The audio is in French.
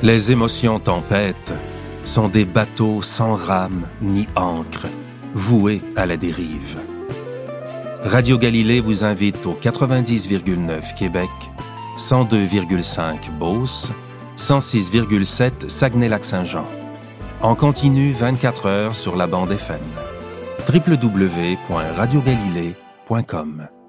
Les émotions tempêtes sont des bateaux sans rame ni ancre, voués à la dérive. Radio Galilée vous invite au 90,9 Québec, 102,5 Beauce, 106,7 Saguenay-Lac-Saint-Jean. En continu 24 heures sur la bande FM. www.radiogalilée.com